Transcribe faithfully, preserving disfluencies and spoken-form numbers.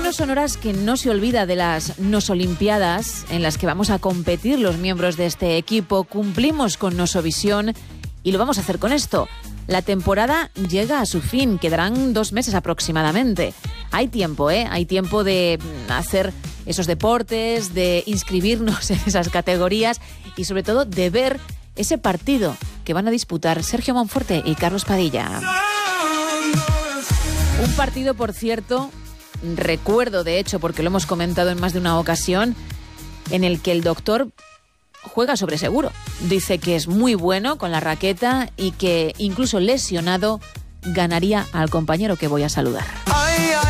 no son horas que no se olvida de las Nosolimpiadas en las que vamos a competir los miembros de este equipo. Cumplimos con Nosovisión y lo vamos a hacer con esto. La temporada llega a su fin, quedarán dos meses aproximadamente. Hay tiempo, ¿eh? Hay tiempo de hacer esos deportes, de inscribirnos en esas categorías y sobre todo de ver ese partido que van a disputar Sergio Monforte y Carlos Padilla. Un partido, por cierto, recuerdo de hecho, porque lo hemos comentado en más de una ocasión, en el que el doctor juega sobre seguro. Dice que es muy bueno con la raqueta y que incluso lesionado ganaría al compañero que voy a saludar.